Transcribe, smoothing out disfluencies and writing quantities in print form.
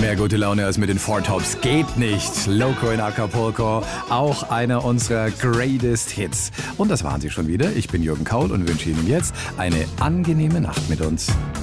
mehr gute Laune als mit den Four Tops geht nicht. Loco in Acapulco, auch einer unserer greatest Hits. Und das waren sie schon wieder. Ich bin Jürgen Kaul und wünsche Ihnen jetzt eine angenehme Nacht mit uns.